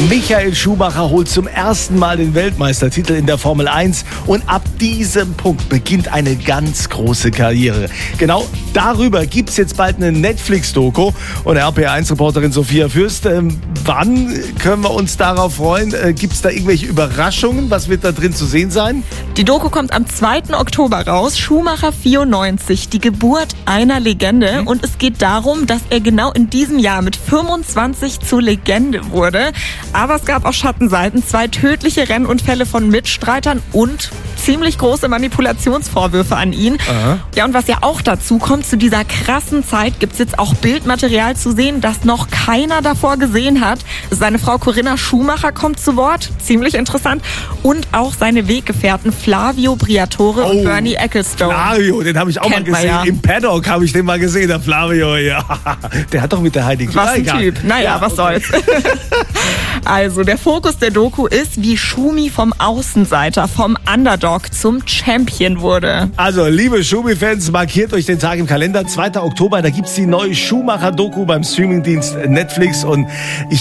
Michael Schumacher holt zum ersten Mal den Weltmeistertitel in der Formel 1 und ab diesem Punkt beginnt eine ganz große Karriere. Genau darüber gibt es jetzt bald eine Netflix-Doku und RPA1-Reporterin Sophia Fürst, wann können wir uns darauf freuen? Gibt es da irgendwelche Überraschungen? Was wird da drin zu sehen sein? Die Doku kommt am 2. Oktober raus. Schumacher 94, die Geburt einer Legende. Und es geht darum, dass er genau in diesem Jahr mit 25 zur Legende wurde. Aber es gab auch Schattenseiten, 2 tödliche Rennunfälle von Mitstreitern und ziemlich große Manipulationsvorwürfe an ihn. Aha. Ja, und was ja auch dazu kommt, zu dieser krassen Zeit gibt es jetzt auch Bildmaterial zu sehen, das noch keiner davor gesehen hat. Seine Frau Corinna Schumacher kommt zu Wort, ziemlich interessant. Und auch seine Weggefährten Flavio Briatore und Bernie Ecclestone. Flavio, den habe ich auch mal gesehen. Ja. Im Paddock habe ich den mal gesehen, der Flavio. Ja. Der hat doch mit der Heidi Was ein Typ. Naja, was soll's. Also, der Fokus der Doku ist, wie Schumi vom Außenseiter, vom Underdog zum Champion wurde. Also, liebe Schumi-Fans, markiert euch den Tag im Kalender. 2. Oktober, da gibt's die neue Schumacher-Doku beim Streamingdienst Netflix. Und ich